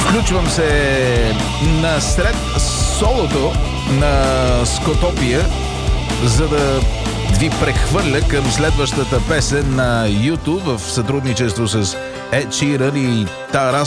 Включвам се насред солото на Скотопия, за да ви прехвърля към следващата песен на YouTube в сътрудничество с Ed Sheeran и Тарас